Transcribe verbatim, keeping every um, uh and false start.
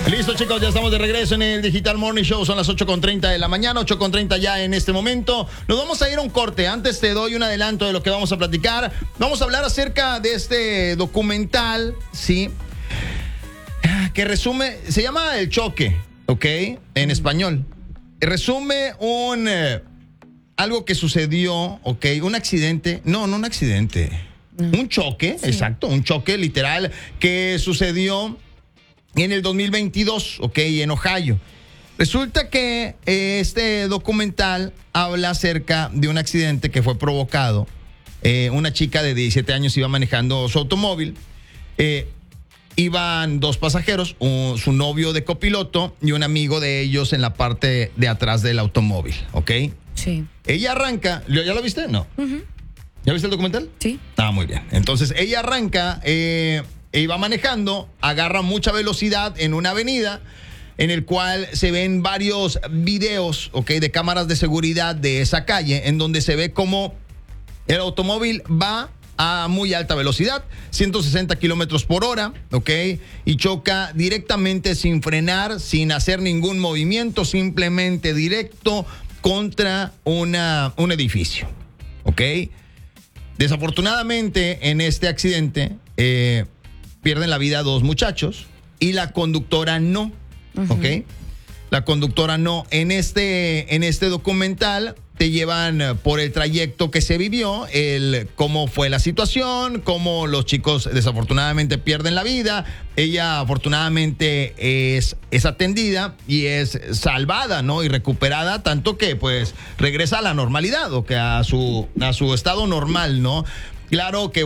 Listo, chicos, ya estamos de regreso en el Digital Morning Show. Son las ocho con treinta de la mañana, ocho con treinta ya en este momento. Nos vamos a ir a un corte. Antes te doy un adelanto de lo que vamos a platicar. Vamos a hablar acerca de este documental, ¿sí? Que resume, se llama El Choque, ¿ok? En español. Resume un... Eh, algo que sucedió, ¿ok? Un accidente. No, no un accidente. Mm. Un choque, sí. Exacto. Un choque literal que sucedió en el dos mil veintidós, ¿ok? En Ohio. Resulta que eh, este documental habla acerca de un accidente que fue provocado. Eh, una chica de diecisiete años iba manejando su automóvil. Eh, iban dos pasajeros, un, su novio de copiloto y un amigo de ellos en la parte de atrás del automóvil, ¿ok? Sí. Ella arranca, ¿ya lo viste? No. Uh-huh. ¿Ya viste el documental? Sí. Ah, muy bien. Entonces, ella arranca, eh, iba manejando, agarra mucha velocidad en una avenida en el cual se ven varios videos, ¿ok? De cámaras de seguridad de esa calle, en donde se ve cómo el automóvil va a muy alta velocidad, ciento sesenta kilómetros por hora, ¿ok? Y choca directamente sin frenar, sin hacer ningún movimiento, simplemente directo contra una, un edificio, ¿ok? Desafortunadamente, en este accidente, eh, pierden la vida dos muchachos y la conductora no, uh-huh. ¿ok? La conductora no. En este, en este documental te llevan por el trayecto que se vivió, el cómo fue la situación, cómo los chicos desafortunadamente pierden la vida. Ella afortunadamente es, es atendida y es salvada, ¿no? Y recuperada, tanto que pues regresa a la normalidad, o que a su, a su estado normal, ¿no? Claro que